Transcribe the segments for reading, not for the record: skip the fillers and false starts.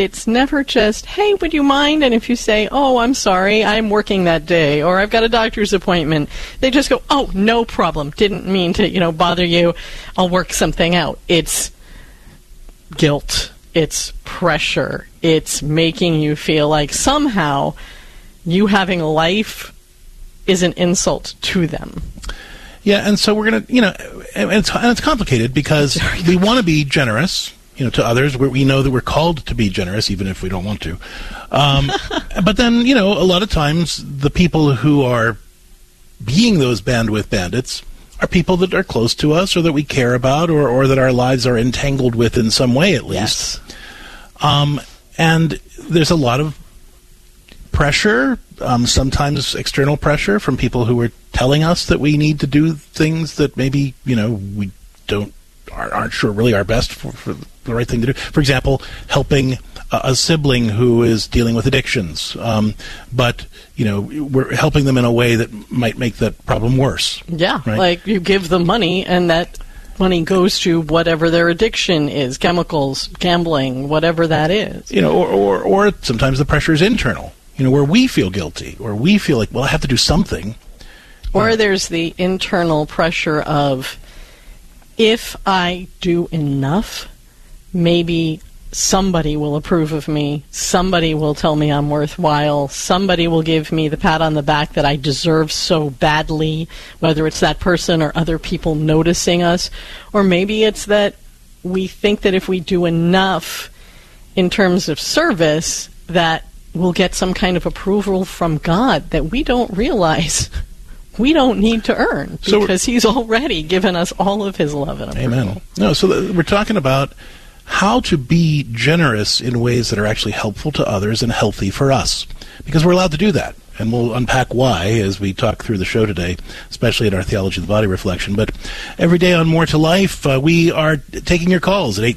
it's never just, hey, would you mind? And if you say, oh, I'm sorry, I'm working that day, or I've got a doctor's appointment, they just go, oh, no problem. Didn't mean to, bother you. I'll work something out. It's guilt. It's pressure. It's making you feel like somehow you having a life is an insult to them. Yeah, and so we're going to, and it's complicated because we want to be generous, to others. We know that we're called to be generous, even if we don't want to. But then, a lot of times the people who are being those bandwidth bandits are people that are close to us or that we care about or that our lives are entangled with in some way at least. Yes. And there's a lot of pressure, sometimes external pressure from people who are telling us that we need to do things that maybe, we aren't sure really are best for the right thing to do. For example, helping a sibling who is dealing with addictions, but we're helping them in a way that might make that problem worse. Yeah, right? Like you give them money, and that money goes to whatever their addiction is, chemicals, gambling, whatever that is. Or sometimes the pressure is internal. Where we feel guilty, or we feel like, well, I have to do something. Or there's the internal pressure of, if I do enough, maybe somebody will approve of me, somebody will tell me I'm worthwhile, somebody will give me the pat on the back that I deserve so badly, whether it's that person or other people noticing us, or maybe it's that we think that if we do enough in terms of service, that we'll get some kind of approval from God that we don't realize we don't need to earn, because He's already given us all of His love and approval. Amen. No, so we're talking about how to be generous in ways that are actually helpful to others and healthy for us, because we're allowed to do that. And we'll unpack why as we talk through the show today, especially in our Theology of the Body reflection. But every day on More to Life, we are taking your calls at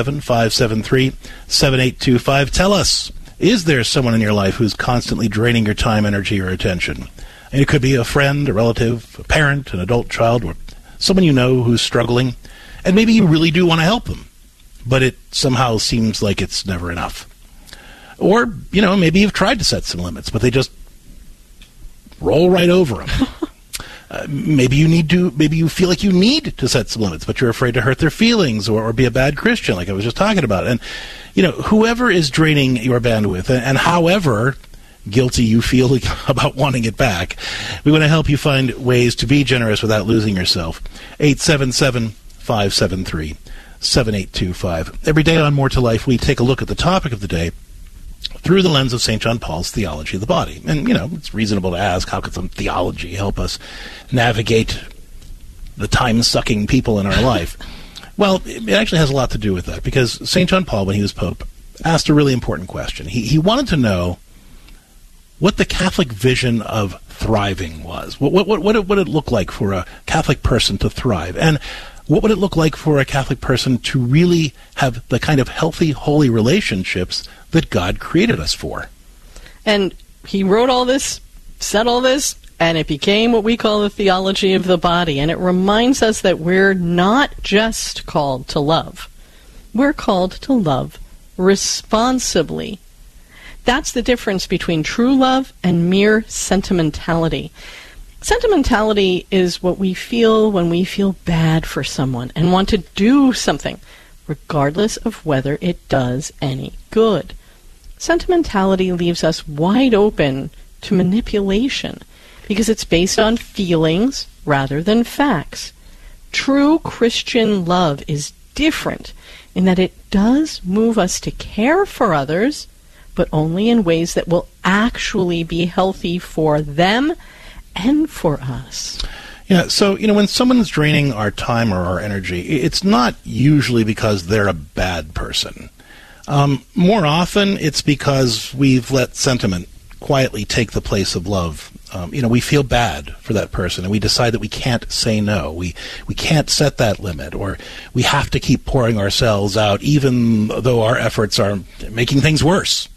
877-573-7825. Tell us, is there someone in your life who's constantly draining your time, energy, or attention? And it could be a friend, a relative, a parent, an adult child, or someone you know who's struggling. And maybe you really do want to help them, but it somehow seems like it's never enough. Or, maybe you've tried to set some limits, but they just roll right over them. Maybe you feel like you need to set some limits, but you're afraid to hurt their feelings or be a bad Christian, like I was just talking about. And, whoever is draining your bandwidth, and however guilty you feel about wanting it back, we want to help you find ways to be generous without losing yourself. 877-573-7825. Every day on More to Life, we take a look at the topic of the day through the lens of St. John Paul's Theology of the Body. And, it's reasonable to ask, how could some theology help us navigate the time-sucking people in our life? Well, it actually has a lot to do with that, because St. John Paul, when he was Pope, asked a really important question. He wanted to know what the Catholic vision of thriving was. What would it look like for a Catholic person to thrive? And what would it look like for a Catholic person to really have the kind of healthy, holy relationships that God created us for? And he wrote all this, said all this, and it became what we call the Theology of the Body. And it reminds us that we're not just called to love. We're called to love responsibly. That's the difference between true love and mere sentimentality. Sentimentality is what we feel when we feel bad for someone and want to do something, regardless of whether it does any good. Sentimentality leaves us wide open to manipulation because it's based on feelings rather than facts. True Christian love is different in that it does move us to care for others, but only in ways that will actually be healthy for them and for us. Yeah, so, when someone's draining our time or our energy, it's not usually because they're a bad person. More often, it's because we've let sentiment quietly take the place of love. We feel bad for that person, and we decide that we can't say no. We can't set that limit, or we have to keep pouring ourselves out, even though our efforts are making things worse.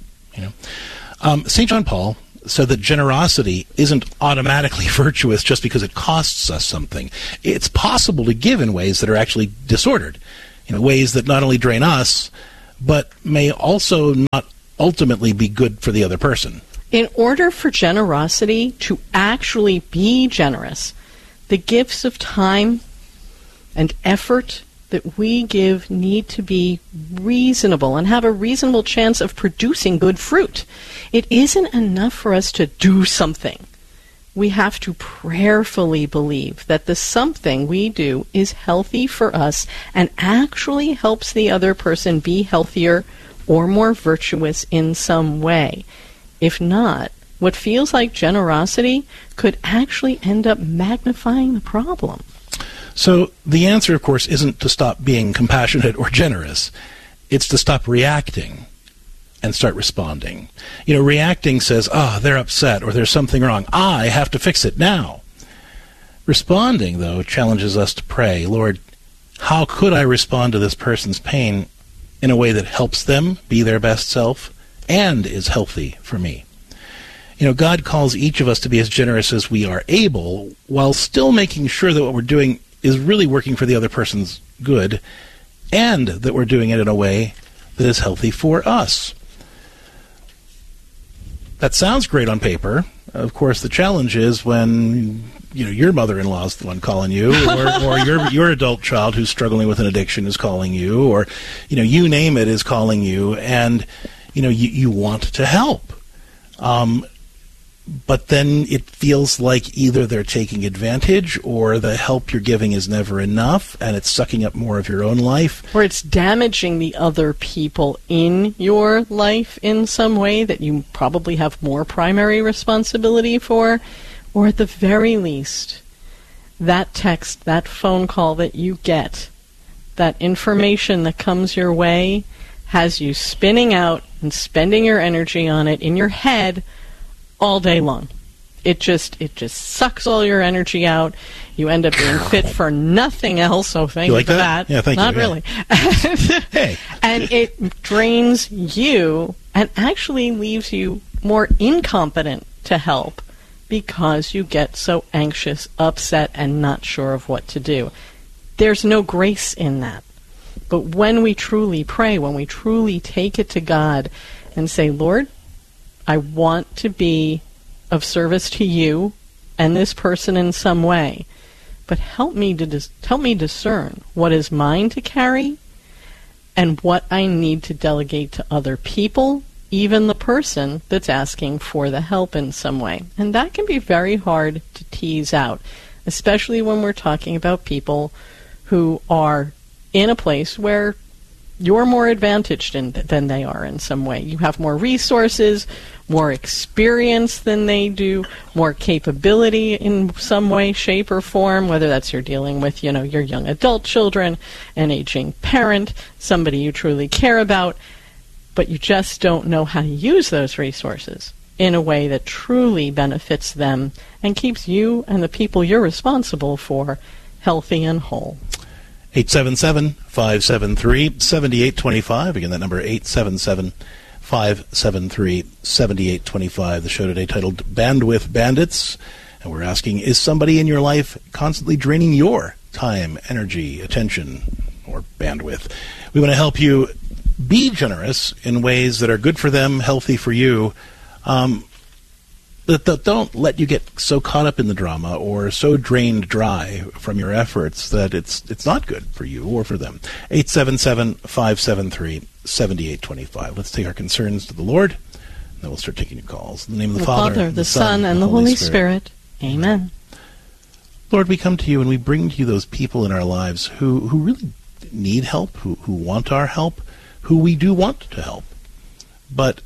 St. John Paul said that generosity isn't automatically virtuous just because it costs us something. It's possible to give in ways that are actually disordered, ways that not only drain us, but may also not ultimately be good for the other person. In order for generosity to actually be generous, the gifts of time and effort that we give need to be reasonable and have a reasonable chance of producing good fruit. It isn't enough for us to do something. We have to prayerfully believe that the something we do is healthy for us and actually helps the other person be healthier or more virtuous in some way. If not, what feels like generosity could actually end up magnifying the problem. So the answer, of course, isn't to stop being compassionate or generous. It's to stop reacting and start responding. Reacting says, they're upset or there's something wrong. I have to fix it now. Responding, though, challenges us to pray, Lord, how could I respond to this person's pain in a way that helps them be their best self and is healthy for me? God calls each of us to be as generous as we are able, while still making sure that what we're doing is really working for the other person's good, and that we're doing it in a way that is healthy for us. That sounds great on paper. Of course, the challenge is when your mother-in-law is the one calling you, or your adult child who's struggling with an addiction is calling you, or you name it is calling you, and you want to help. But then it feels like either they're taking advantage or the help you're giving is never enough and it's sucking up more of your own life. Or it's damaging the other people in your life in some way that you probably have more primary responsibility for. Or at the very least, that text, that phone call that you get, that information that comes your way has you spinning out and spending your energy on it in your head all day long. It just sucks all your energy out. You end up being fit for nothing else. So thank you for that. Yeah, thank Not you. really. Hey. And it drains you and actually leaves you more incompetent to help because you get so anxious, upset, and not sure of what to do. There's no grace in that. But when we truly pray, when we truly take it to God and say, Lord, I want to be of service to you and this person in some way, but help me discern what is mine to carry and what I need to delegate to other people, even the person that's asking for the help in some way. And that can be very hard to tease out, especially when we're talking about people who are in a place where you're more advantaged than they are in some way. You have more resources, more experience than they do, more capability in some way, shape, or form, whether that's you're dealing with, your young adult children, an aging parent, somebody you truly care about, but you just don't know how to use those resources in a way that truly benefits them and keeps you and the people you're responsible for healthy and whole. 877-573-7825. Again, that number, 877-573-7825. The show today titled Bandwidth Bandits. And we're asking, is somebody in your life constantly draining your time, energy, attention, or bandwidth? We want to help you be generous in ways that are good for them, healthy for you, that don't let you get so caught up in the drama or so drained dry from your efforts that it's not good for you or for them. 877-573-7825. Let's take our concerns to the Lord, and then we'll start taking your calls. In the name of the Father, the Son, and the Holy Spirit. Amen. Lord, we come to you and we bring to you those people in our lives who really need help, who want our help, who we do want to help, but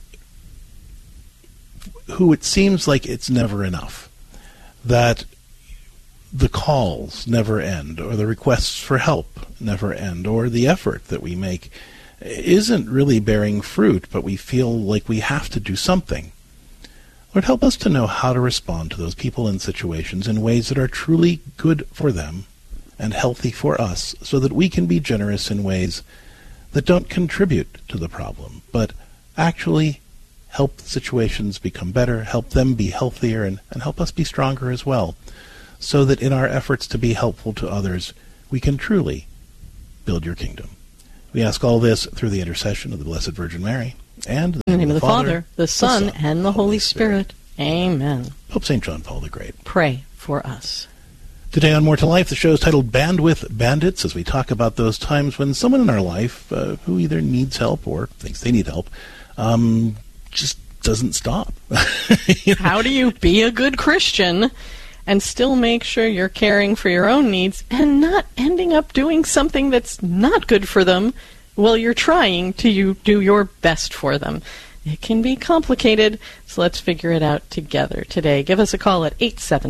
who it seems like it's never enough, that the calls never end, or the requests for help never end, or the effort that we make isn't really bearing fruit, but we feel like we have to do something. Lord, help us to know how to respond to those people and situations in ways that are truly good for them and healthy for us, so that we can be generous in ways that don't contribute to the problem, but actually help situations become better, help them be healthier, and help us be stronger as well, so that in our efforts to be helpful to others, we can truly build your kingdom. We ask all this through the intercession of the Blessed Virgin Mary and in the name of the Father, the Son, and the Holy Spirit. Amen. Pope St. John Paul the Great. Pray for us. Today on More to Life, the show is titled Bandwidth Bandits, as we talk about those times when someone in our life who either needs help or thinks they need help just doesn't stop. How do you be a good Christian and still make sure you're caring for your own needs and not ending up doing something that's not good for them while you're trying to do your best for them? It can be complicated, so let's figure it out together today. Give us a call at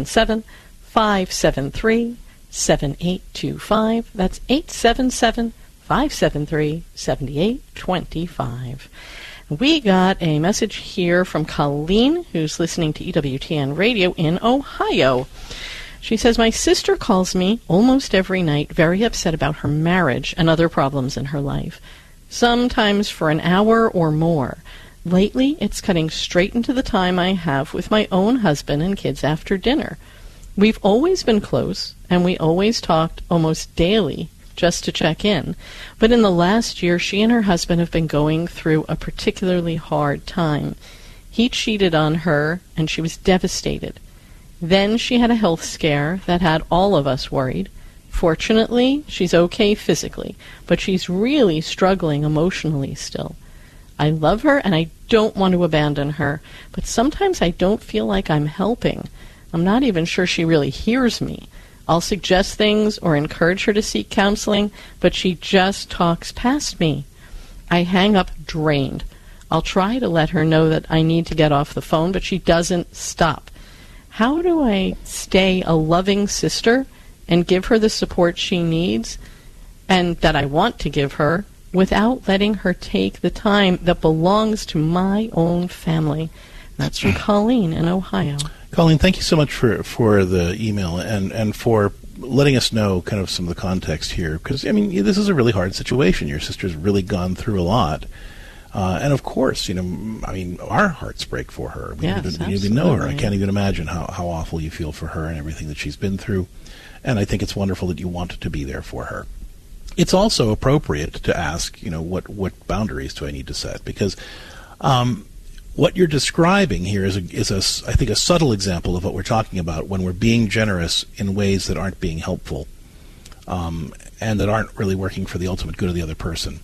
877-573-7825. That's 877-573-7825. We got a message here from Colleen, who's listening to EWTN Radio in Ohio. She says, my sister calls me almost every night very upset about her marriage and other problems in her life, sometimes for an hour or more. Lately, it's cutting straight into the time I have with my own husband and kids after dinner. We've always been close, and we always talked almost daily just to check in. But in the last year, she and her husband have been going through a particularly hard time. He cheated on her, and she was devastated. Then she had a health scare that had all of us worried. Fortunately, she's okay physically, but she's really struggling emotionally still. I love her, and I don't want to abandon her, but sometimes I don't feel like I'm helping. I'm not even sure she really hears me. I'll suggest things or encourage her to seek counseling, but she just talks past me. I hang up drained. I'll try to let her know that I need to get off the phone, but she doesn't stop. How do I stay a loving sister and give her the support she needs and that I want to give her without letting her take the time that belongs to my own family? That's from Colleen in Ohio. Colleen, thank you so much for the email and for letting us know kind of some of the context here. Because, I mean, this is a really hard situation. Your sister's really gone through a lot. And, of course, I mean, our hearts break for her. We even know her. I can't even imagine how awful you feel for her and everything that she's been through. And I think it's wonderful that you want to be there for her. It's also appropriate to ask, what boundaries do I need to set? Because what you're describing here is I think, a subtle example of what we're talking about when we're being generous in ways that aren't being helpful and that aren't really working for the ultimate good of the other person.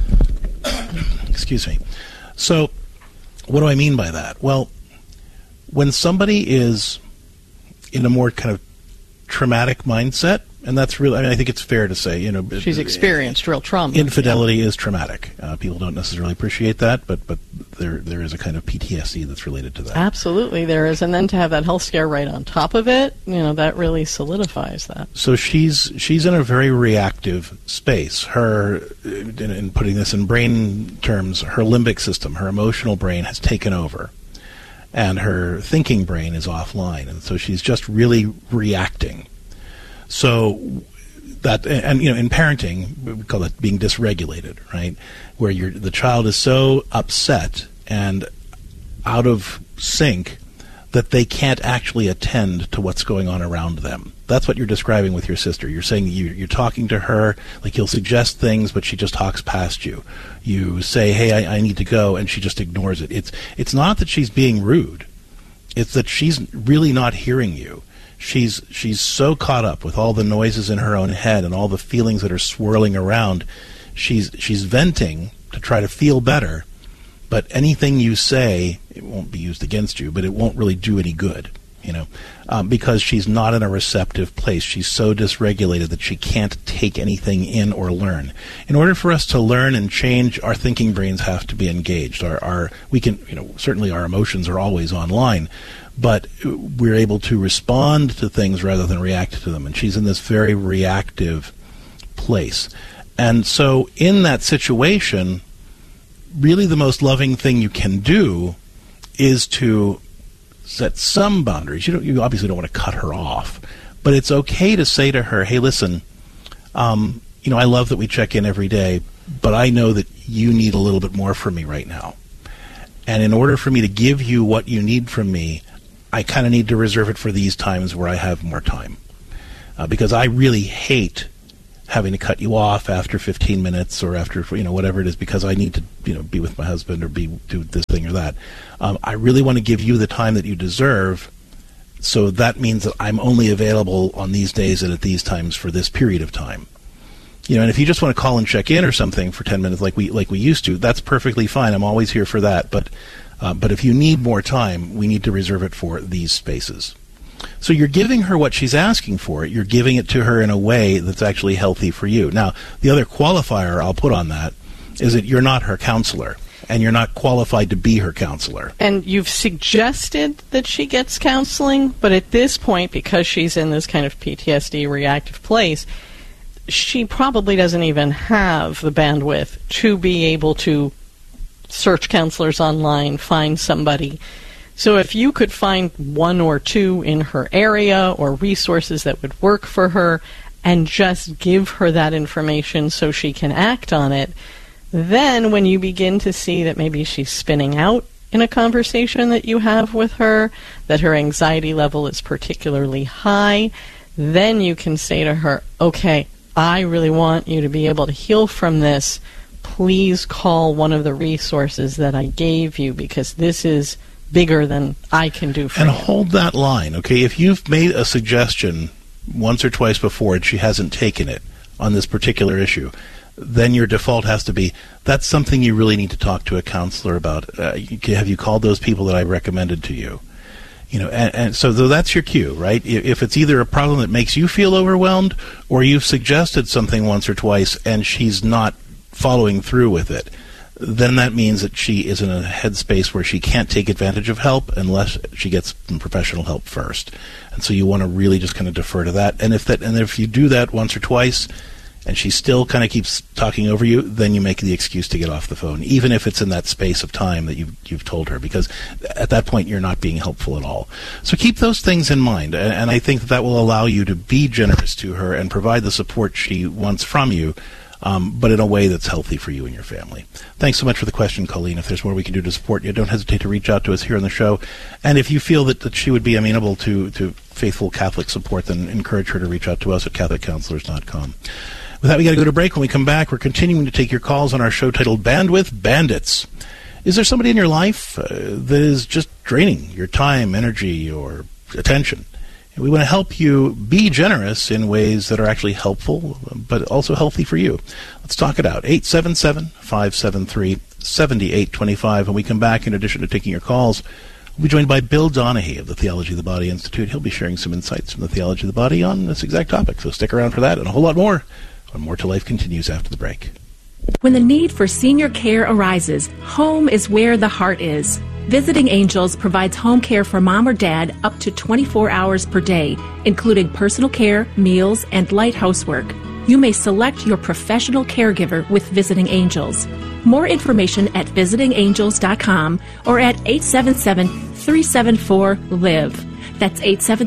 Excuse me. So what do I mean by that? Well, when somebody is in a more kind of traumatic mindset, and that's really, I think it's fair to say, she's experienced real trauma. Infidelity is traumatic. People don't necessarily appreciate that, but there is a kind of PTSD that's related to that. Absolutely, there is. And then to have that health scare right on top of it, that really solidifies that. So she's in a very reactive space. Her, in putting this in brain terms, her limbic system, her emotional brain has taken over, and her thinking brain is offline, and so she's just really reacting. So that, and in parenting, we call that being dysregulated, right? Where the child is so upset and out of sync that they can't actually attend to what's going on around them. That's what you're describing with your sister. You're saying you're talking to her, like you'll suggest things, but she just talks past you. You say, hey, I need to go, and she just ignores it. It's not that she's being rude. It's that she's really not hearing you. She's so caught up with all the noises in her own head and all the feelings that are swirling around. She's venting to try to feel better, but anything you say, it won't be used against you, but it won't really do any good, because she's not in a receptive place. She's so dysregulated that she can't take anything in or learn. In order for us to learn and change, our thinking brains have to be engaged. We can, certainly our emotions are always online, but we're able to respond to things rather than react to them. And she's in this very reactive place. And so in that situation, really the most loving thing you can do is to set some boundaries. You obviously don't want to cut her off, but it's okay to say to her, hey, listen, I love that we check in every day, but I know that you need a little bit more from me right now. And in order for me to give you what you need from me, I kind of need to reserve it for these times where I have more time. Because I really hate having to cut you off after 15 minutes or after, whatever it is, because I need to, be with my husband or do this thing or that. I really want to give you the time that you deserve. So that means that I'm only available on these days and at these times for this period of time. And if you just want to call and check in or something for 10 minutes like we used to, that's perfectly fine. I'm always here for that. But if you need more time, we need to reserve it for these spaces. So you're giving her what she's asking for. You're giving it to her in a way that's actually healthy for you. Now, the other qualifier I'll put on that is that you're not her counselor, and you're not qualified to be her counselor. And you've suggested that she gets counseling, but at this point, because she's in this kind of PTSD reactive place, she probably doesn't even have the bandwidth to be able to search counselors online, find somebody. So if you could find one or two in her area or resources that would work for her and just give her that information so she can act on it, then when you begin to see that maybe she's spinning out in a conversation that you have with her, that her anxiety level is particularly high, then you can say to her, okay, I really want you to be able to heal from this. Please call one of the resources that I gave you, because this is bigger than I can do for you. And hold that line, okay? If you've made a suggestion once or twice before and she hasn't taken it on this particular issue, then your default has to be, that's something you really need to talk to a counselor about. Have you called those people that I recommended to you? And so that's your cue, right? If it's either a problem that makes you feel overwhelmed, or you've suggested something once or twice and she's not following through with it, then that means that she is in a headspace where she can't take advantage of help unless she gets some professional help first. And so you want to really just kind of defer to that. And if you do that once or twice, and she still kind of keeps talking over you, then you make the excuse to get off the phone, even if it's in that space of time that you've told her, because at that point you're not being helpful at all. So keep those things in mind, and I think that will allow you to be generous to her and provide the support she wants from you, but in a way that's healthy for you and your family. Thanks so much for the question, Colleen. If there's more we can do to support you, don't hesitate to reach out to us here on the show. And if you feel that she would be amenable to faithful Catholic support, then encourage her to reach out to us at CatholicCounselors.com. With that, we got to go to break. When we come back, we're continuing to take your calls on our show titled Bandwidth Bandits. Is there somebody in your life that is just draining your time, energy, or attention? And we want to help you be generous in ways that are actually helpful, but also healthy for you. Let's talk it out. 877-573-7825. When we come back, in addition to taking your calls, we'll be joined by Bill Donahue of the Theology of the Body Institute. He'll be sharing some insights from the Theology of the Body on this exact topic. So stick around for that and a whole lot more. When More to Life continues after the break. When the need for senior care arises, home is where the heart is. Visiting Angels provides home care for mom or dad up to 24 hours per day, including personal care, meals, and light housework. You may select your professional caregiver with Visiting Angels. More information at visitingangels.com or at 877-374-LIVE. That's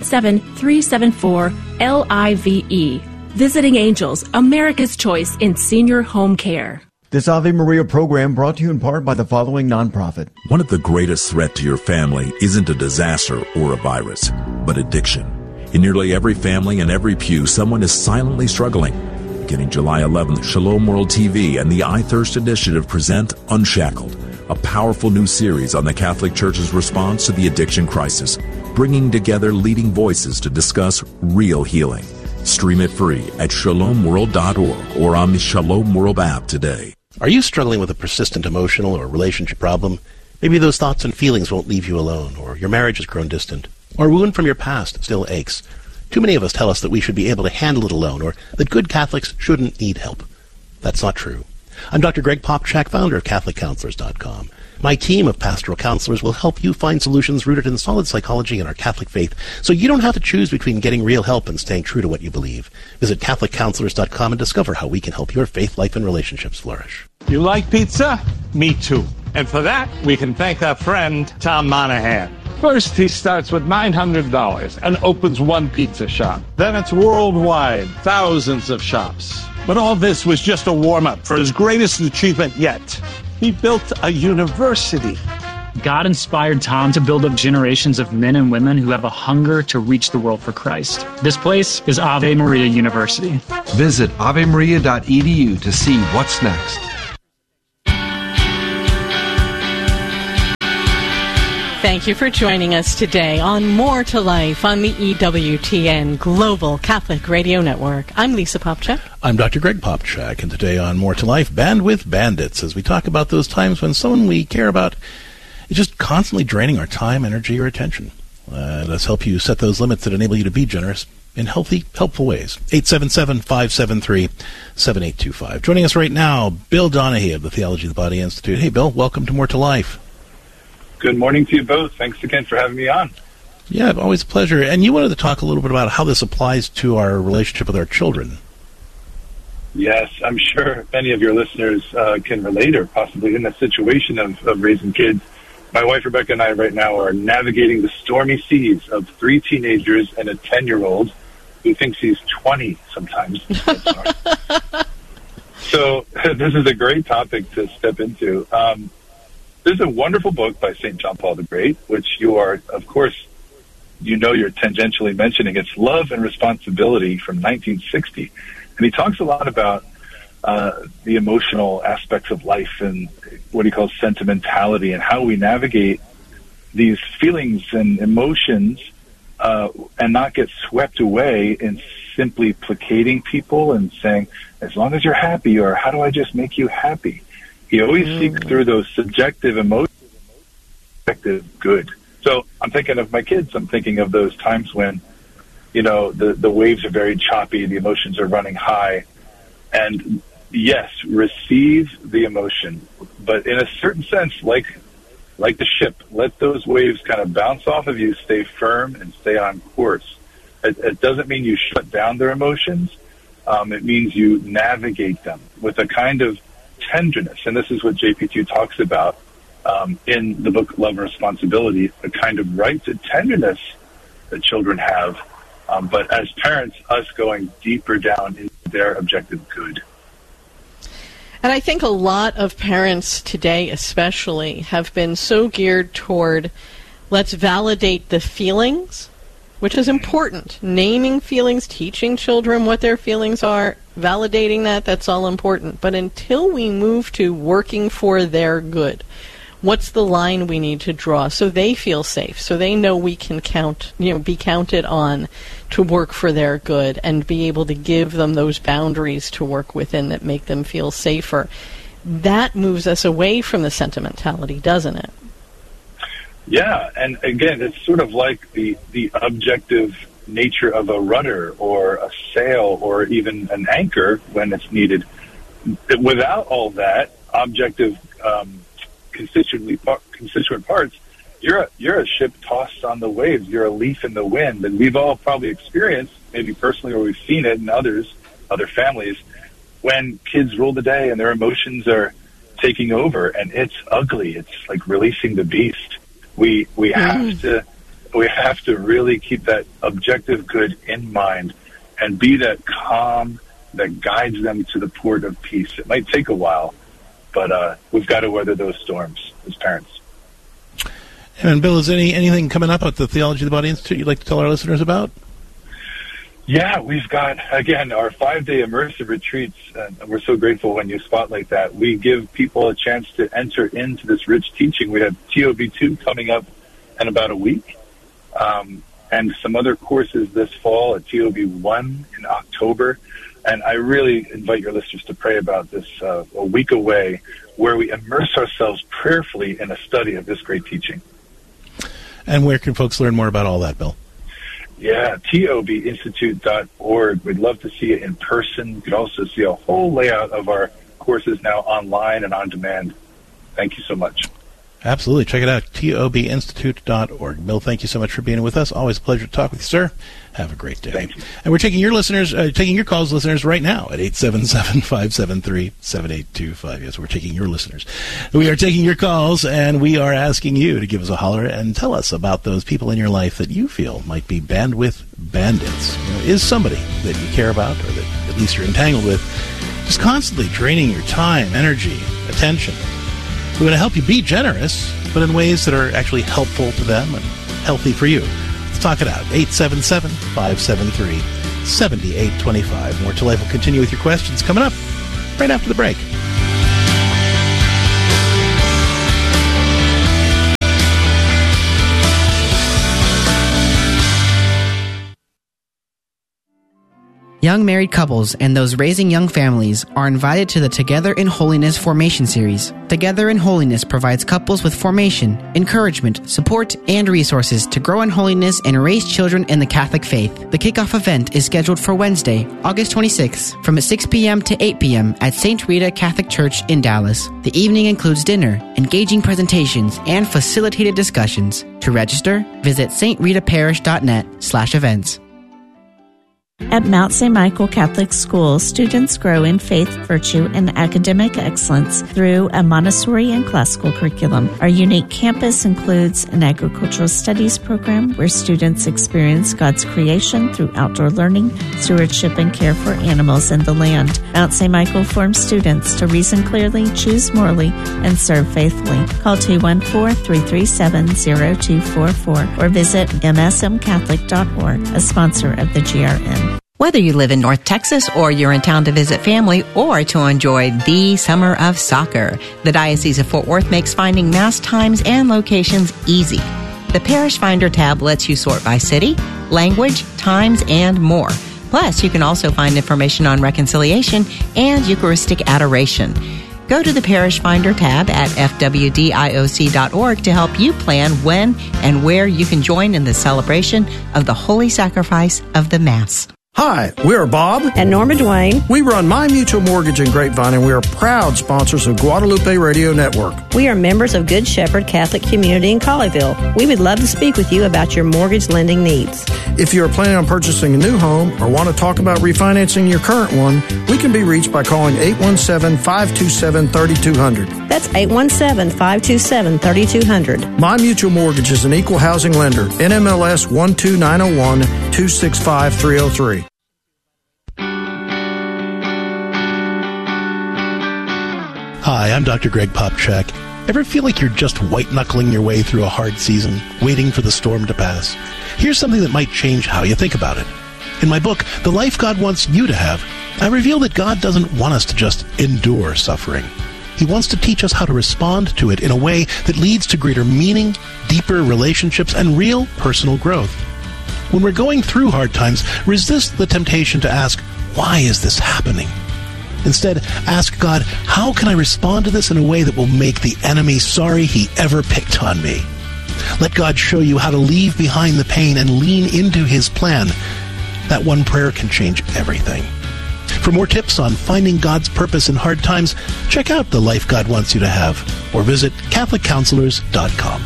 877-374-LIVE. Visiting Angels, America's choice in senior home care. This Ave Maria program brought to you in part by the following nonprofit. One of the greatest threats to your family isn't a disaster or a virus, but addiction. In nearly every family and every pew, someone is silently struggling. Beginning July 11th, Shalom World TV and the iThirst Initiative present Unshackled, a powerful new series on the Catholic Church's response to the addiction crisis, bringing together leading voices to discuss real healing. Stream it free at shalomworld.org or on the Shalom World app today. Are you struggling with a persistent emotional or relationship problem? Maybe those thoughts and feelings won't leave you alone, or your marriage has grown distant, or a wound from your past still aches. Too many of us tell us that we should be able to handle it alone, or that good Catholics shouldn't need help. That's not true. I'm Dr. Greg Popchak, founder of CatholicCounselors.com. My team of pastoral counselors will help you find solutions rooted in solid psychology and our Catholic faith, so you don't have to choose between getting real help and staying true to what you believe. Visit CatholicCounselors.com and discover how we can help your faith life and relationships flourish. You like pizza? Me too. And for that, we can thank our friend, Tom Monahan. First, he starts with $900 and opens one pizza shop. Then it's worldwide, thousands of shops. But all this was just a warm-up for his greatest achievement yet. He built a university. God inspired Tom to build up generations of men and women who have a hunger to reach the world for Christ. This place is Ave Maria University. Visit avemaria.edu to see what's next. Thank you for joining us today on More to Life on the EWTN Global Catholic Radio Network. I'm Lisa Popchak. I'm Dr. Greg Popchak, and today on More to Life, Band with Bandits, as we talk about those times when someone we care about is just constantly draining our time, energy, or attention. Let's help you set those limits that enable you to be generous in healthy, helpful ways. 877-573-7825. Joining us right now, Bill Donahue of the Theology of the Body Institute. Hey, Bill, welcome to More to Life. Good morning to you both. Thanks again for having me on. Yeah, always a pleasure. And you wanted to talk a little bit about how this applies to our relationship with our children. Yes, I'm sure many of your listeners can relate or possibly in the situation of raising kids. My wife, Rebecca, and I right now are navigating the stormy seas of 3 teenagers and a 10-year-old who thinks he's 20 sometimes. So this is a great topic to step into. There's a wonderful book by St. John Paul the Great, which you are, of course, you're tangentially mentioning. It's Love and Responsibility from 1960. And he talks a lot about the emotional aspects of life and what he calls sentimentality and how we navigate these feelings and emotions and not get swept away in simply placating people and saying, as long as you're happy, or how do I just make you happy? He always seeks through those subjective emotions, subjective good. So I'm thinking of my kids. I'm thinking of those times when, the waves are very choppy, the emotions are running high. And yes, receive the emotion, but in a certain sense, like the ship, let those waves kind of bounce off of you, stay firm and stay on course. It doesn't mean you shut down their emotions. It means you navigate them with a kind of tenderness, and this is what JP2 talks about in the book Love and Responsibility, a kind of right to tenderness that children have, but as parents, us going deeper down into their objective good. And I think a lot of parents today especially have been so geared toward let's validate the feelings, which is important. Naming feelings, teaching children what their feelings are, validating that's all important. But until we move to working for their good, what's the line we need to draw so they feel safe, so they know we can be counted on to work for their good and be able to give them those boundaries to work within that make them feel safer. That moves us away from the sentimentality, doesn't it? Yeah, and again, it's sort of like the objective nature of a rudder or a sail or even an anchor when it's needed. Without all that objective constituent parts, you're a ship tossed on the waves. You're a leaf in the wind, and we've all probably experienced, maybe personally, or we've seen it in other families, when kids rule the day and their emotions are taking over, and it's ugly. It's like releasing the beast. We have to really keep that objective good in mind and be that calm that guides them to the port of peace. It might take a while, but we've got to weather those storms as parents. And Bill, is anything coming up at the Theology of the Body Institute you'd like to tell our listeners about? Yeah, we've got, again, our 5-day immersive retreats, and we're so grateful when you spotlight that. We give people a chance to enter into this rich teaching. We have TOB2 coming up in about a week, and some other courses this fall at TOB1 in October. And I really invite your listeners to pray about this a week away, where we immerse ourselves prayerfully in a study of this great teaching. And where can folks learn more about all that, Bill? Yeah, tobinstitute.org. We'd love to see it in person. You can also see a whole layout of our courses now online and on demand. Thank you so much. Absolutely. Check it out, tobinstitute.org. Bill, thank you so much for being with us. Always a pleasure to talk with you, sir. Have a great day. Thank you. And we're taking your calls, listeners, right now at 877-573-7825. Yes, we're taking your listeners. We are taking your calls, and we are asking you to give us a holler and tell us about those people in your life that you feel might be bandwidth bandits. Is somebody that you care about or that at least you're entangled with just constantly draining your time, energy, attention? We're going to help you be generous, but in ways that are actually helpful to them and healthy for you. Let's talk it out. 877-573-7825. More to Life will continue with your questions coming up right after the break. Young married couples and those raising young families are invited to the Together in Holiness Formation Series. Together in Holiness provides couples with formation, encouragement, support, and resources to grow in holiness and raise children in the Catholic faith. The kickoff event is scheduled for Wednesday, August 26th, from 6 p.m. to 8 p.m. at St. Rita Catholic Church in Dallas. The evening includes dinner, engaging presentations, and facilitated discussions. To register, visit stritaparish.net/events. At Mount St. Michael Catholic School, students grow in faith, virtue, and academic excellence through a Montessori and classical curriculum. Our unique campus includes an agricultural studies program where students experience God's creation through outdoor learning, stewardship, and care for animals and the land. Mount St. Michael forms students to reason clearly, choose morally, and serve faithfully. Call 214-337-0244 or visit msmcatholic.org, a sponsor of the GRN. Whether you live in North Texas or you're in town to visit family or to enjoy the summer of soccer, the Diocese of Fort Worth makes finding Mass times and locations easy. The Parish Finder tab lets you sort by city, language, times, and more. Plus, you can also find information on reconciliation and Eucharistic adoration. Go to the Parish Finder tab at fwdioc.org to help you plan when and where you can join in the celebration of the Holy Sacrifice of the Mass. Hi, we are Bob and Norma Duane. We run My Mutual Mortgage in Grapevine, and we are proud sponsors of Guadalupe Radio Network. We are members of Good Shepherd Catholic Community in Colleyville. We would love to speak with you about your mortgage lending needs. If you are planning on purchasing a new home or want to talk about refinancing your current one, we can be reached by calling 817-527-3200. That's 817-527-3200. My Mutual Mortgage is an equal housing lender. NMLS 12901 265303. Hi, I'm Dr. Greg Popchak. Ever feel like you're just white-knuckling your way through a hard season, waiting for the storm to pass? Here's something that might change how you think about it. In my book, The Life God Wants You to Have, I reveal that God doesn't want us to just endure suffering. He wants to teach us how to respond to it in a way that leads to greater meaning, deeper relationships, and real personal growth. When we're going through hard times, resist the temptation to ask, why is this happening? Instead, ask God, how can I respond to this in a way that will make the enemy sorry he ever picked on me? Let God show you how to leave behind the pain and lean into his plan. That one prayer can change everything. For more tips on finding God's purpose in hard times, check out The Life God Wants You to Have or visit CatholicCounselors.com.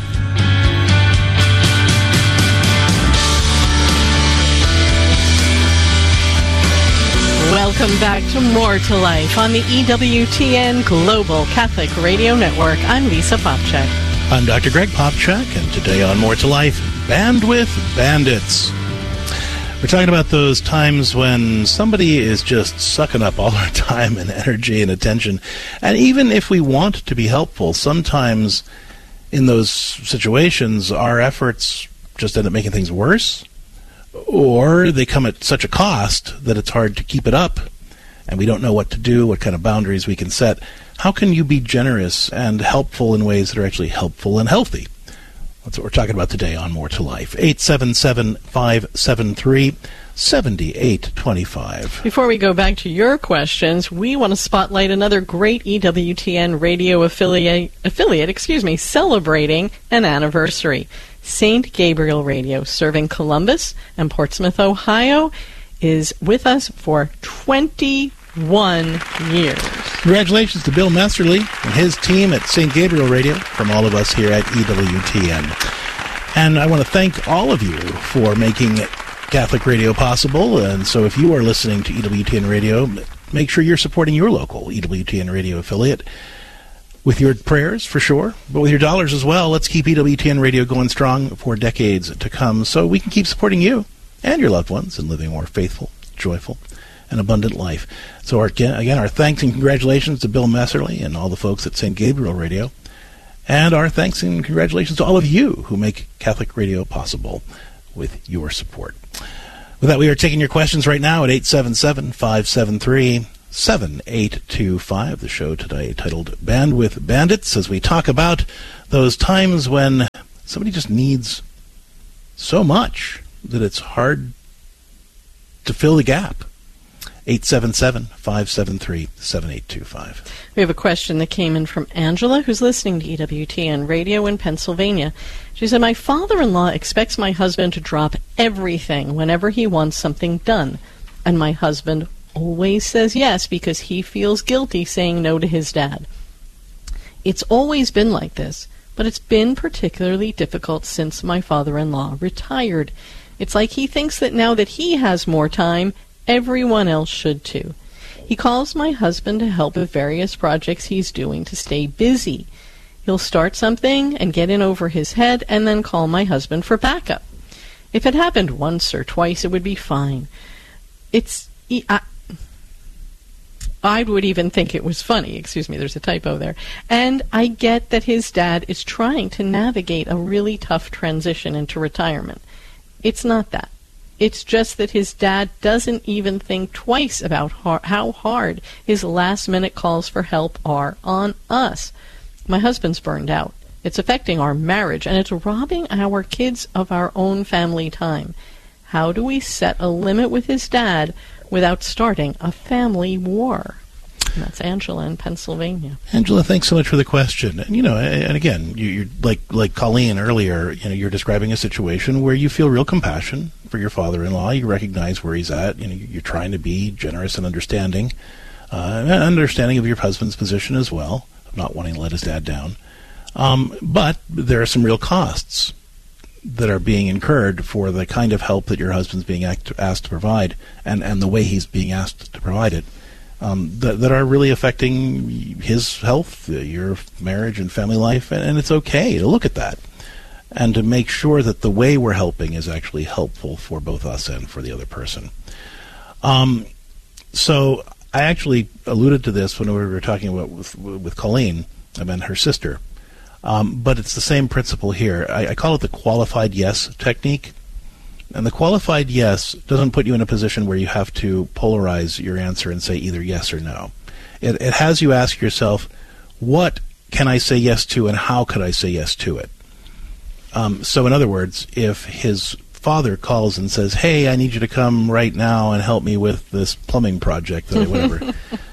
Welcome back to More to Life on the EWTN Global Catholic Radio Network. I'm Lisa Popchak. I'm Dr. Greg Popchak, and today on More to Life, Bandwidth Bandits. We're talking about those times when somebody is just sucking up all our time and energy and attention. And even if we want to be helpful, sometimes in those situations, our efforts just end up making things worse. Or they come at such a cost that it's hard to keep it up, and we don't know what to do, what kind of boundaries we can set. How can you be generous and helpful in ways that are actually helpful and healthy? That's what we're talking about today on More to Life. 877-573-7825. Before we go back to your questions, we want to spotlight another great EWTN radio affiliate, celebrating an anniversary. St. Gabriel Radio, serving Columbus and Portsmouth, Ohio, is with us for 21 years. Congratulations to Bill Messerly and his team at St. Gabriel Radio from all of us here at EWTN. And I want to thank all of you for making Catholic radio possible. And so if you are listening to EWTN Radio, make sure you're supporting your local EWTN Radio affiliate. With your prayers, for sure, but with your dollars as well. Let's keep EWTN Radio going strong for decades to come so we can keep supporting you and your loved ones and living a more faithful, joyful, and abundant life. So, again, our thanks and congratulations to Bill Messerly and all the folks at St. Gabriel Radio. And our thanks and congratulations to all of you who make Catholic Radio possible with your support. With that, we are taking your questions right now at 877-573-7825. The show today titled Bandwidth Bandits, as we talk about those times when somebody just needs so much that it's hard to fill the gap. 877-573-7825. We have a question that came in from Angela, who's listening to EWTN Radio in Pennsylvania. She said, my father-in-law expects my husband to drop everything whenever he wants something done, and my husband always says yes because he feels guilty saying no to his dad. It's always been like this, but it's been particularly difficult since my father-in-law retired. It's like he thinks that now that he has more time, everyone else should too. He calls my husband to help with various projects he's doing to stay busy. He'll start something and get in over his head and then call my husband for backup. If it happened once or twice, it would be fine. I would even think it was funny. Excuse me, there's a typo there. And I get that his dad is trying to navigate a really tough transition into retirement. It's not that. It's just that his dad doesn't even think twice about how hard his last-minute calls for help are on us. My husband's burned out. It's affecting our marriage, and it's robbing our kids of our own family time. How do we set a limit with his dad without starting a family war? And that's Angela in Pennsylvania. Angela, thanks so much for the question. And, and again, you're like Colleen earlier, you're describing a situation where you feel real compassion for your father-in-law. You recognize where he's at. You're trying to be generous and understanding of your husband's position as well, of not wanting to let his dad down. But there are some real costs that are being incurred for the kind of help that your husband's being asked to provide and the way he's being asked to provide it. That are really affecting his health, your marriage and family life, and it's okay to look at that and to make sure that the way we're helping is actually helpful for both us and for the other person. So I actually alluded to this when we were talking about with Colleen, I meant her sister, but it's the same principle here. I call it the qualified yes technique. And the qualified yes doesn't put you in a position where you have to polarize your answer and say either yes or no. It has you ask yourself, what can I say yes to and how could I say yes to it? So in other words, if his father calls and says, hey, I need you to come right now and help me with this plumbing project, or whatever,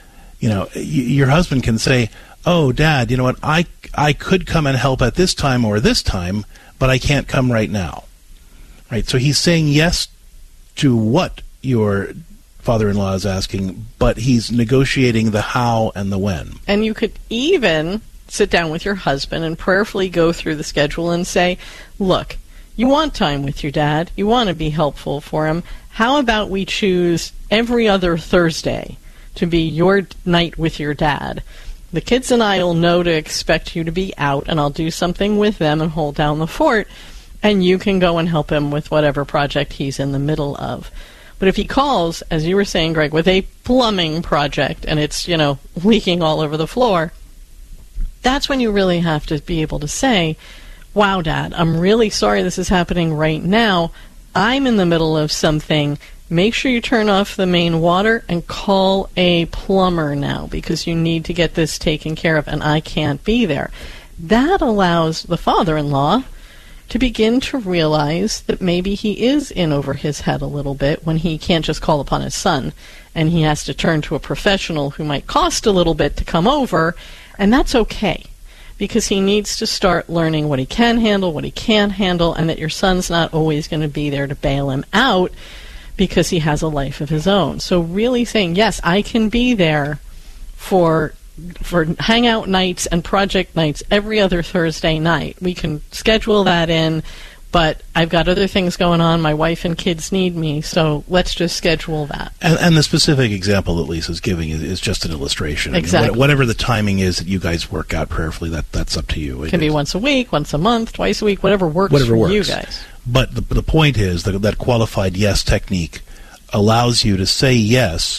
your husband can say, oh, Dad, you know what, I could come and help at this time or this time, but I can't come right now. Right, so he's saying yes to what your father-in-law is asking, but he's negotiating the how and the when. And you could even sit down with your husband and prayerfully go through the schedule and say, look, you want time with your dad. You want to be helpful for him. How about we choose every other Thursday to be your night with your dad? The kids and I will know to expect you to be out, and I'll do something with them and hold down the fort. And you can go and help him with whatever project he's in the middle of. But if he calls, as you were saying, Greg, with a plumbing project and it's, leaking all over the floor, that's when you really have to be able to say, wow, Dad, I'm really sorry this is happening right now. I'm in the middle of something. Make sure you turn off the main water and call a plumber now because you need to get this taken care of and I can't be there. That allows the father-in-law to begin to realize that maybe he is in over his head a little bit when he can't just call upon his son and he has to turn to a professional who might cost a little bit to come over, and that's okay because he needs to start learning what he can handle, what he can't handle, and that your son's not always going to be there to bail him out because he has a life of his own. So really saying, yes, I can be there for hangout nights and project nights every other Thursday night. We can schedule that in, but I've got other things going on. My wife and kids need me, so let's just schedule that. And the specific example that Lisa's giving is just an illustration. Exactly. I mean, whatever the timing is that you guys work out prayerfully, that's up to you. It can be once a week, once a month, twice a week, whatever works for you guys. But the point is that qualified yes technique allows you to say yes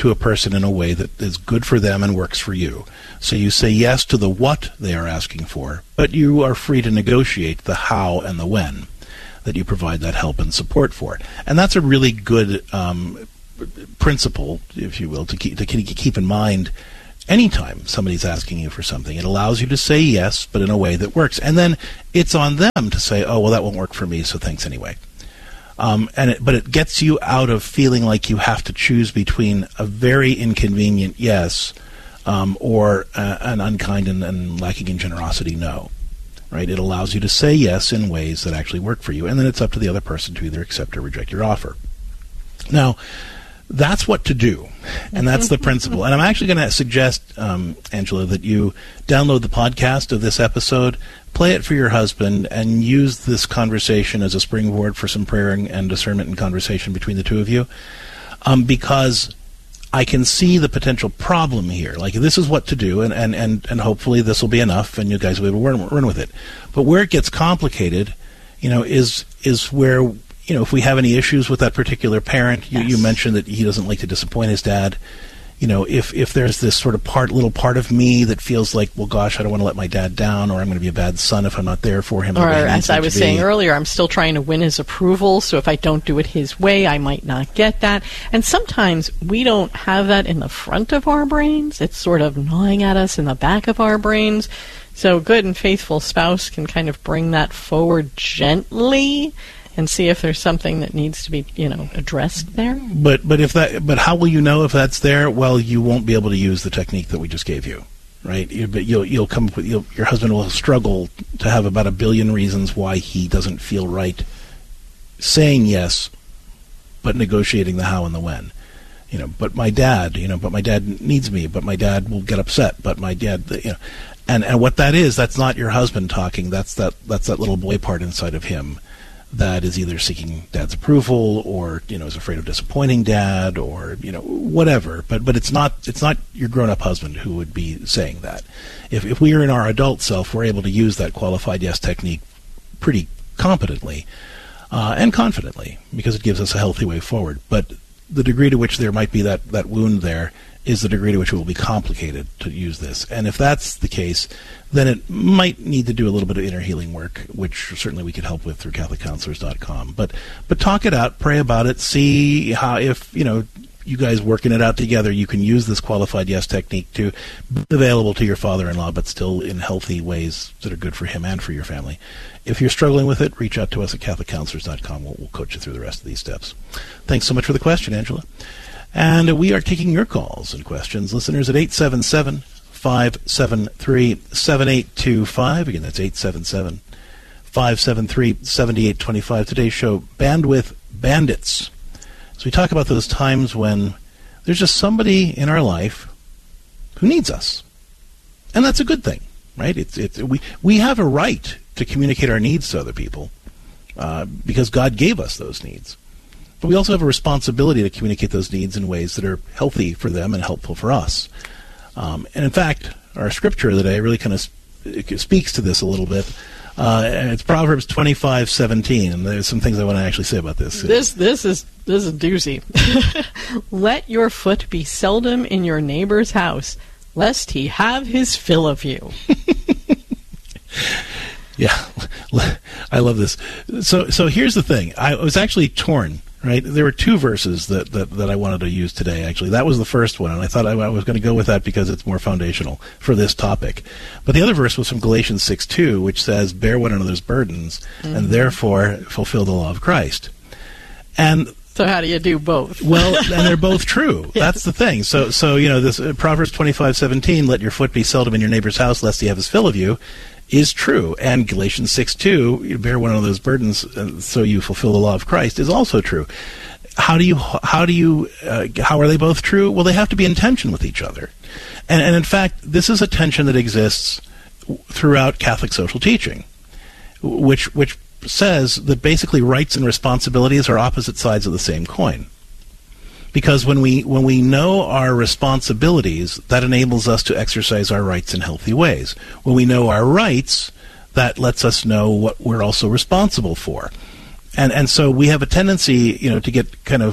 to a person in a way that is good for them and works for you. So you say yes to the what they are asking for, but you are free to negotiate the how and the when that you provide that help and support for. And that's a really good principle, if you will, to keep in mind anytime somebody's asking you for something. It allows you to say yes, but in a way that works. And then it's on them to say, oh, well, that won't work for me, so thanks anyway. But it gets you out of feeling like you have to choose between a very inconvenient yes or an unkind and lacking in generosity no. Right? It allows you to say yes in ways that actually work for you, and then it's up to the other person to either accept or reject your offer. Now, that's what to do, and that's the principle. And I'm actually going to suggest, Angela, that you download the podcast of this episode, play it for your husband, and use this conversation as a springboard for some prayer and discernment and conversation between the two of you, because I can see the potential problem here. Like, this is what to do, and hopefully this will be enough, and you guys will be able to run with it. But where it gets complicated, is where, if we have any issues with that particular parent, you mentioned that he doesn't like to disappoint his dad. If there's this sort of little part of me that feels like, well, gosh, I don't want to let my dad down, or I'm going to be a bad son if I'm not there for him. Or, as I was saying earlier, I'm still trying to win his approval, so if I don't do it his way, I might not get that. And sometimes we don't have that in the front of our brains. It's sort of gnawing at us in the back of our brains. So a good and faithful spouse can kind of bring that forward gently and see if there's something that needs to be, addressed there. But how will you know if that's there? Well, you won't be able to use the technique that we just gave you, right? But you'll come up with, your husband will struggle to have about 1 billion reasons why he doesn't feel right saying yes, but negotiating the how and the when. But my dad needs me, but my dad will get upset, but my dad, and what that is, that's not your husband talking. That's that little boy part inside of him that is either seeking dad's approval or, is afraid of disappointing dad or, whatever. But it's not your grown-up husband who would be saying that. If we are in our adult self, we're able to use that qualified yes technique pretty competently and confidently, because it gives us a healthy way forward. But the degree to which there might be that wound there is the degree to which it will be complicated to use this. And if that's the case, then it might need to do a little bit of inner healing work, which certainly we could help with through CatholicCounselors.com. But talk it out, pray about it, see how, if you guys working it out together, you can use this qualified yes technique to be available to your father-in-law, but still in healthy ways that are good for him and for your family. If you're struggling with it, reach out to us at CatholicCounselors.com. We'll coach you through the rest of these steps. Thanks so much for the question, Angela. And we are taking your calls and questions. Listeners at 877-573-7825. Again, that's 877-573-7825. Today's show, Bandwidth Bandits. So we talk about those times when there's just somebody in our life who needs us. And that's a good thing, right? We have a right to communicate our needs to other people because God gave us those needs. But we also have a responsibility to communicate those needs in ways that are healthy for them and helpful for us. And in fact, our scripture today really kind of speaks to this a little bit. It's Proverbs 25:17, and there's some things I want to actually say about this. This is a doozy. Let your foot be seldom in your neighbor's house, lest he have his fill of you. Yeah, I love this. So here's the thing. I was actually torn. Right, there were two verses that I wanted to use today. Actually, that was the first one, and I thought I was going to go with that because it's more foundational for this topic. But the other verse was from Galatians 6:2, which says, "Bear one another's burdens, and therefore fulfill the law of Christ." And so, how do you do both? Well, and they're both true. Yes. That's the thing. So this Proverbs 25:17, "Let your foot be seldom in your neighbor's house, lest he have his fill of you," is true. And Galatians 6:2, "You bear one of those burdens so you fulfill the law of Christ," is also true. How are they both true? Well, they have to be in tension with each other. And in fact, this is a tension that exists throughout Catholic social teaching, which says that basically rights and responsibilities are opposite sides of the same coin. Because when we know our responsibilities, that enables us to exercise our rights in healthy ways. When we know our rights, that lets us know what we're also responsible for. And so we have a tendency, to get kind of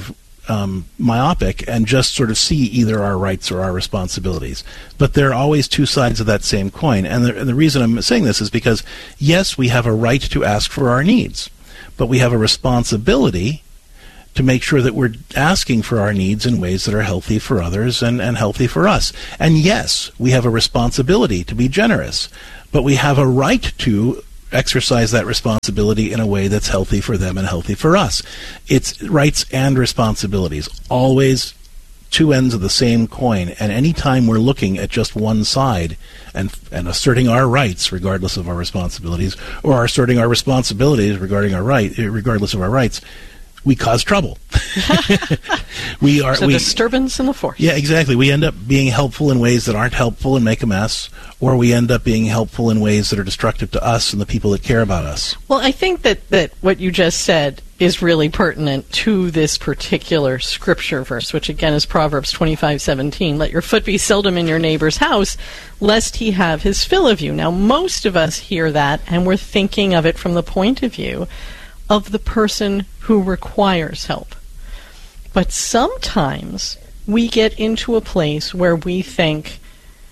myopic and just sort of see either our rights or our responsibilities. But there are always two sides of that same coin. And the reason I'm saying this is because, yes, we have a right to ask for our needs, but we have a responsibility to make sure that we're asking for our needs in ways that are healthy for others and healthy for us. And yes, we have a responsibility to be generous, but we have a right to exercise that responsibility in a way that's healthy for them and healthy for us. It's rights and responsibilities, always two ends of the same coin. And any time we're looking at just one side and asserting our rights regardless of our responsibilities, or asserting our responsibilities regardless of our rights, we cause trouble. It's a disturbance in the force. Yeah, exactly. We end up being helpful in ways that aren't helpful and make a mess, or we end up being helpful in ways that are destructive to us and the people that care about us. Well, I think that what you just said is really pertinent to this particular scripture verse, which again is Proverbs 25:17. Let your foot be seldom in your neighbor's house, lest he have his fill of you. Now, most of us hear that, and we're thinking of it from the point of view of the person who requires help. But sometimes we get into a place where we think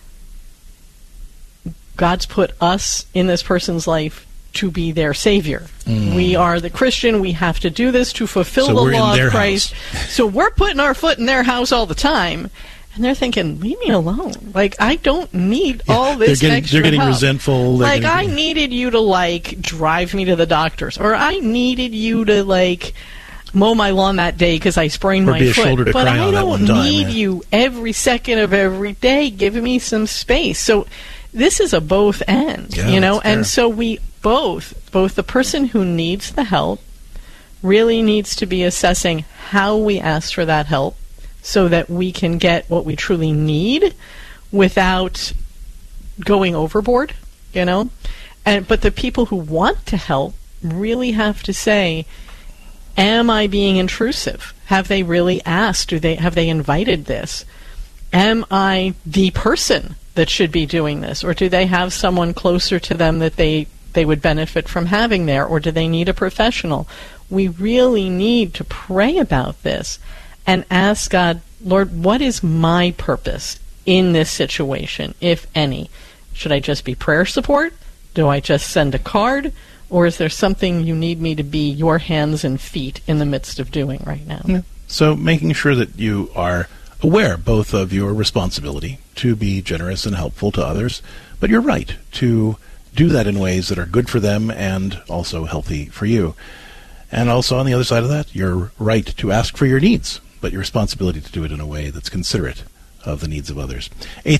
God's put us in this person's life to be their savior. We are the Christian. We have to do this to fulfill the law of Christ. So we're putting our foot in their house all the time. And they're thinking, leave me alone. Like, I don't need all this extra They're getting help. resentful. Like, I needed you to, drive me to the doctors. Or I needed you to, mow my lawn that day because I sprained my foot. But I don't need you every second of every day giving me some space. So this is a both end, And so we both the person who needs the help really needs to be assessing how we ask for that help, so that we can get what we truly need without going overboard, But the people who want to help really have to say, am I being intrusive? Have they really asked? Have they invited this? Am I the person that should be doing this? Or do they have someone closer to them that they would benefit from having there? Or do they need a professional? We really need to pray about this and ask God, Lord, what is my purpose in this situation, if any? Should I just be prayer support? Do I just send a card? Or is there something you need me to be your hands and feet in the midst of doing right now? Yeah. So making sure that you are aware both of your responsibility to be generous and helpful to others, but you're right to do that in ways that are good for them and also healthy for you. And also on the other side of that, your right to ask for your needs, but your responsibility to do it in a way that's considerate of the needs of others.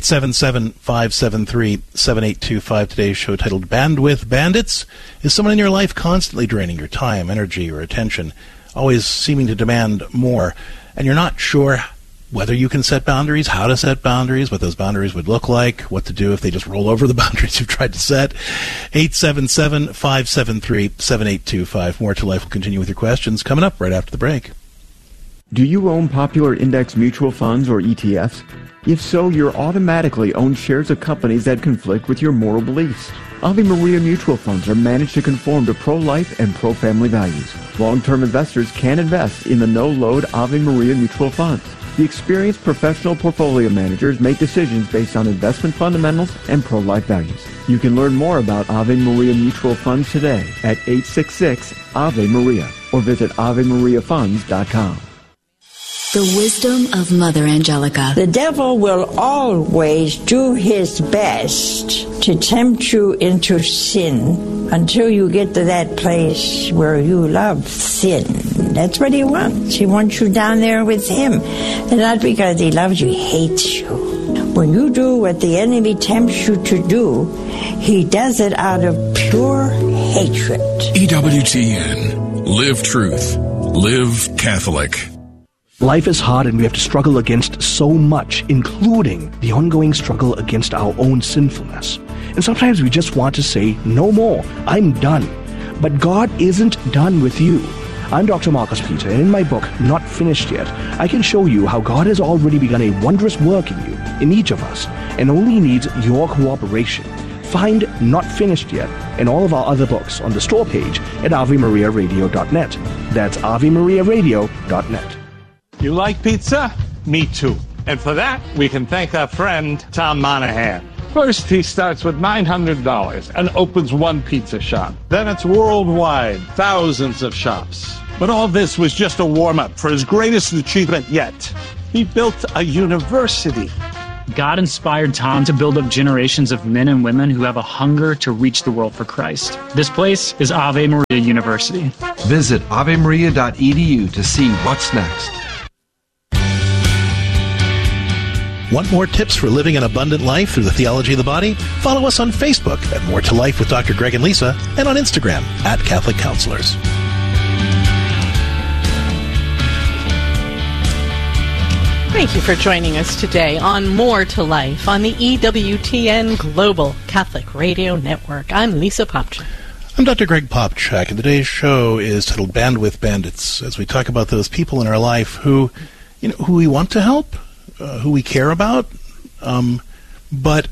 877-573-7825. Today's show titled Bandwidth Bandits. Is someone in your life constantly draining your time, energy, or attention, always seeming to demand more, and you're not sure whether you can set boundaries, how to set boundaries, what those boundaries would look like, what to do if they just roll over the boundaries you've tried to set? 877-573-7825. More to Life will continue with your questions coming up right after the break. Do you own popular index mutual funds or ETFs? If so, you're automatically own shares of companies that conflict with your moral beliefs. Ave Maria mutual funds are managed to conform to pro-life and pro-family values. Long-term investors can invest in the no-load Ave Maria mutual funds. The experienced professional portfolio managers make decisions based on investment fundamentals and pro-life values. You can learn more about Ave Maria mutual funds today at 866-AVE-MARIA or visit AveMariaFunds.com. The wisdom of Mother Angelica. The devil will always do his best to tempt you into sin until you get to that place where you love sin. That's what he wants. He wants you down there with him. And not because he loves you, he hates you. When you do what the enemy tempts you to do, he does it out of pure hatred. EWTN. Live truth. Live Catholic. Life is hard and we have to struggle against so much, including the ongoing struggle against our own sinfulness. And sometimes we just want to say, no more, I'm done. But God isn't done with you. I'm Dr. Marcus Peter, and in my book, Not Finished Yet, I can show you how God has already begun a wondrous work in you, in each of us, and only needs your cooperation. Find Not Finished Yet and all of our other books on the store page at AveMariaRadio.net. That's AveMariaRadio.net. You like pizza? Me too. And for that, we can thank our friend, Tom Monahan. First, he starts with $900 and opens one pizza shop. Then it's worldwide, thousands of shops. But all this was just a warm-up for his greatest achievement yet. He built a university. God inspired Tom to build up generations of men and women who have a hunger to reach the world for Christ. This place is Ave Maria University. Visit avemaria.edu to see what's next. Want more tips for living an abundant life through the theology of the body? Follow us on Facebook at More to Life with Dr. Greg and Lisa, and on Instagram at Catholic Counselors. Thank you for joining us today on More to Life on the EWTN Global Catholic Radio Network. I'm Lisa Popchak. I'm Dr. Greg Popchak, and today's show is titled Bandwidth Bandits, as we talk about those people in our life who we want to help, who we care about, but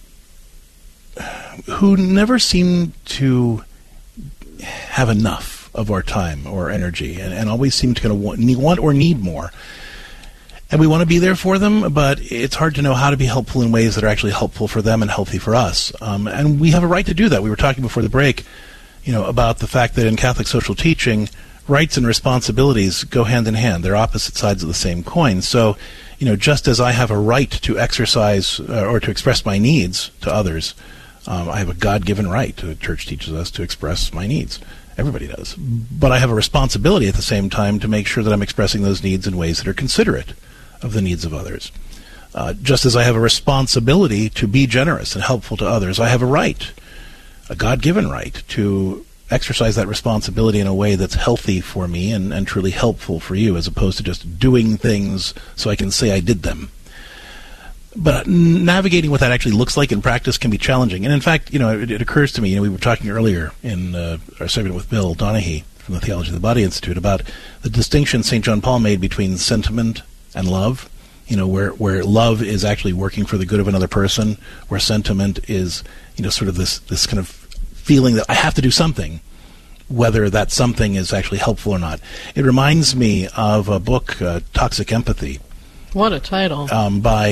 who never seem to have enough of our time or energy, and always seem to kind of want or need more. And we want to be there for them, but it's hard to know how to be helpful in ways that are actually helpful for them and healthy for us. And we have a right to do that. We were talking before the break, about the fact that in Catholic social teaching, rights and responsibilities go hand in hand. They're opposite sides of the same coin. So, just as I have a right to exercise or to express my needs to others, I have a God-given right, the Church teaches us, to express my needs. Everybody does. But I have a responsibility at the same time to make sure that I'm expressing those needs in ways that are considerate of the needs of others. Just as I have a responsibility to be generous and helpful to others, I have a right, a God-given right, to exercise that responsibility in a way that's healthy for me and truly helpful for you, as opposed to just doing things so I can say I did them. But navigating what that actually looks like in practice can be challenging. And in fact, it occurs to me, we were talking earlier in our segment with Bill Donahue from the Theology of the Body Institute about the distinction St. John Paul made between sentiment and love, where love is actually working for the good of another person, where sentiment is, sort of this kind of feeling that I have to do something, whether that something is actually helpful or not. It reminds me of a book, Toxic Empathy. What a title. By,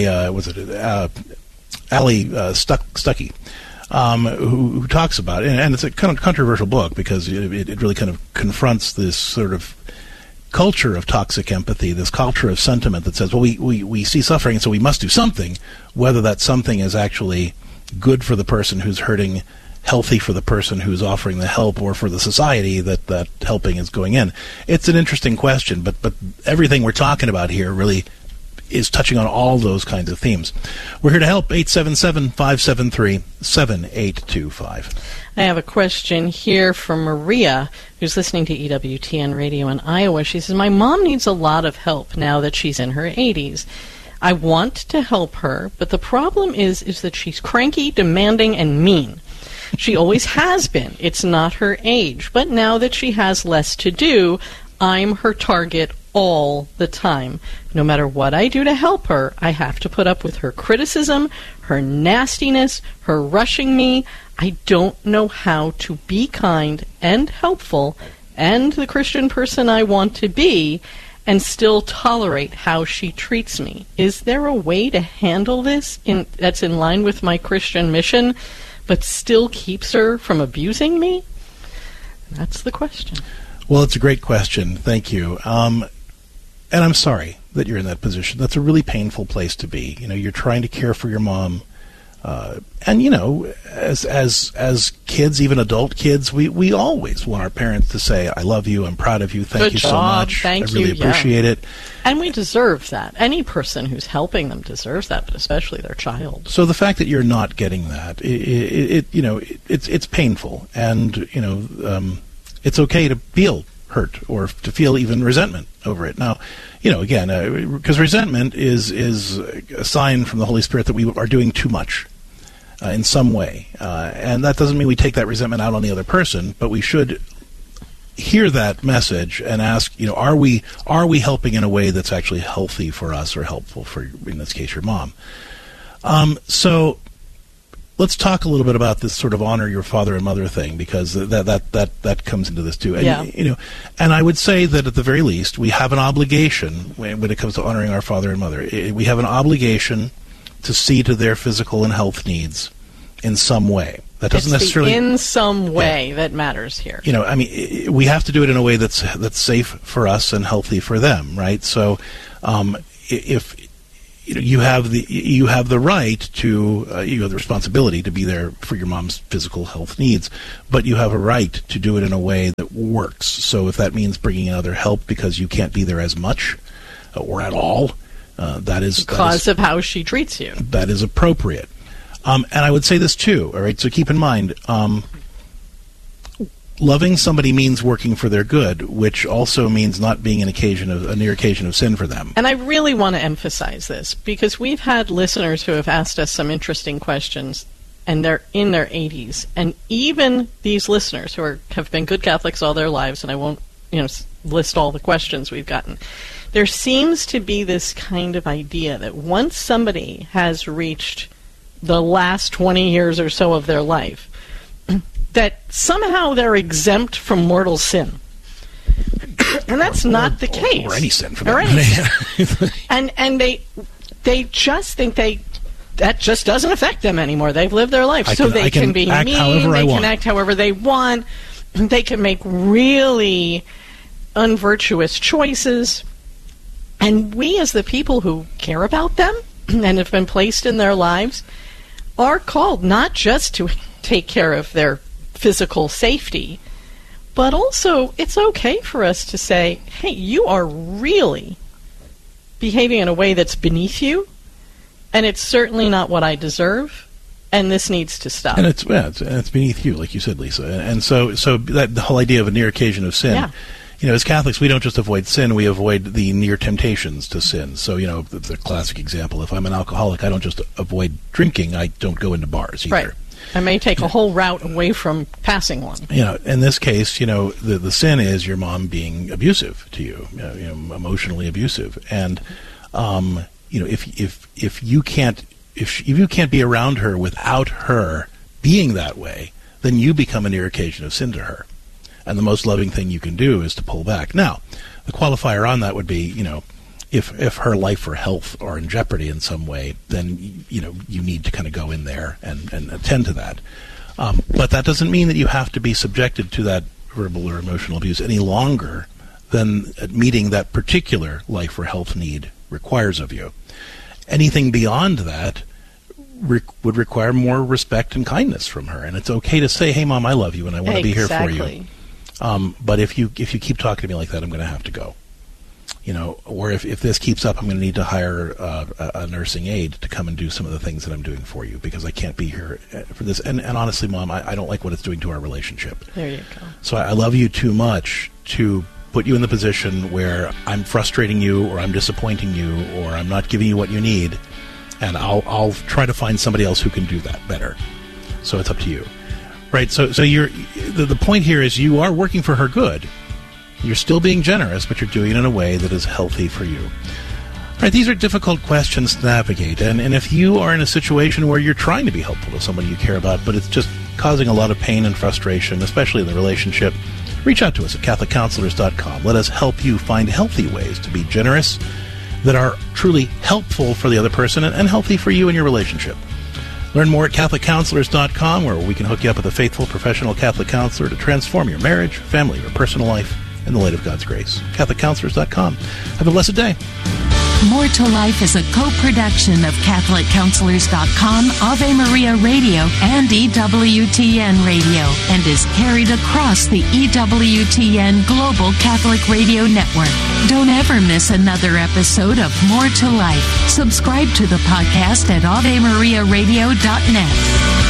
Ali Stuckey, who talks about it, and it's a kind of controversial book because it really kind of confronts this sort of culture of toxic empathy, this culture of sentiment that says, well, we see suffering, and so we must do something, whether that something is actually good for the person who's hurting, healthy for the person who's offering the help, or for the society that helping is going in. It's an interesting question, but everything we're talking about here really is touching on all those kinds of themes. We're here to help. 877-573-7825. I have a question here from Maria, who's listening to EWTN Radio in Iowa. She says, my mom needs a lot of help now that she's in her 80s. I want to help her, but the problem is that she's cranky, demanding, and mean. She always has been. It's not her age. But now that she has less to do, I'm her target all the time. No matter what I do to help her, I have to put up with her criticism, her nastiness, her rushing me. I don't know how to be kind and helpful and the Christian person I want to be and still tolerate how she treats me. Is there a way to handle this that's in line with my Christian mission but still keeps her from abusing me? That's the question. Well, it's a great question. Thank you. And I'm sorry that you're in that position. That's a really painful place to be. You're trying to care for your mom. And as kids, even adult kids, we always want our parents to say, I love you, I'm proud of you, thank you so much. I really appreciate it. And we deserve that. Any person who's helping them deserves that, but especially their child. So the fact that you're not getting that, it's painful. And, it's okay to feel hurt or to feel even resentment over it. Now, again, because resentment is a sign from the Holy Spirit that we are doing too much in some way. And that doesn't mean we take that resentment out on the other person, but we should hear that message and ask, are we helping in a way that's actually healthy for us or helpful for, in this case, your mom? So let's talk a little bit about this sort of honor your father and mother thing, because that comes into this too. And, and I would say that at the very least, we have an obligation when it comes to honoring our father and mother. We have an obligation to see to their physical and health needs in some way. That doesn't necessarily in some way that matters here. I mean, we have to do it in a way that's safe for us and healthy for them, right? So, if you have the right to you have the responsibility to be there for your mom's physical health needs, but you have a right to do it in a way that works. So, if that means bringing in other help because you can't be there as much or at all, that is because of how she treats you. That is appropriate. And I would say this too, all right? So keep in mind, loving somebody means working for their good, which also means not being a near occasion of sin for them. And I really want to emphasize this, because we've had listeners who have asked us some interesting questions, and they're in their 80s. And even these listeners who have been good Catholics all their lives, and I won't list all the questions we've gotten, there seems to be this kind of idea that once somebody has reached the last 20 years or so of their life, that somehow they're exempt from mortal sin. And that's not the case. Or any sin for that. And they just think that just doesn't affect them anymore. They've lived their life. They can be mean, they can act however they want, they can make really unvirtuous choices. And we, as the people who care about them and have been placed in their lives, are called not just to take care of their physical safety, but also it's okay for us to say, hey, you are really behaving in a way that's beneath you, and it's certainly not what I deserve, and this needs to stop. And it's beneath you, like you said, Lisa. And so that the whole idea of a near occasion of sin, as Catholics, we don't just avoid sin, we avoid the near temptations to sin. So, the classic example, if I'm an alcoholic, I don't just avoid drinking, I don't go into bars either. Right. I may take a whole route away from passing one. In this case, the sin is your mom being abusive to you, emotionally abusive. And, if you can't be around her without her being that way, then you become a near occasion of sin to her. And the most loving thing you can do is to pull back. Now, the qualifier on that would be, if her life or health are in jeopardy in some way, then, you need to kind of go in there and attend to that. But that doesn't mean that you have to be subjected to that verbal or emotional abuse any longer than meeting that particular life or health need requires of you. Anything beyond that would require more respect and kindness from her. And it's okay to say, hey, Mom, I love you and I want to be here for you. But if you keep talking to me like that, I'm going to have to go. Or if this keeps up, I'm going to need to hire a nursing aide to come and do some of the things that I'm doing for you, because I can't be here for this. And honestly, Mom, I don't like what it's doing to our relationship. There you go. So I love you too much to put you in the position where I'm frustrating you, or I'm disappointing you, or I'm not giving you what you need, and I'll try to find somebody else who can do that better. So it's up to you. Right, so the point here is you are working for her good. You're still being generous, but you're doing it in a way that is healthy for you. Right, these are difficult questions to navigate, and if you are in a situation where you're trying to be helpful to someone you care about, but it's just causing a lot of pain and frustration, especially in the relationship, reach out to us at CatholicCounselors.com. Let us help you find healthy ways to be generous that are truly helpful for the other person and healthy for you and your relationship. Learn more at CatholicCounselors.com, where we can hook you up with a faithful professional Catholic counselor to transform your marriage, family, or personal life in the light of God's grace. CatholicCounselors.com. Have a blessed day. More to Life is a co-production of CatholicCounselors.com, Ave Maria Radio, and EWTN Radio, and is carried across the EWTN Global Catholic Radio Network. Don't ever miss another episode of More to Life. Subscribe to the podcast at AveMariaRadio.net.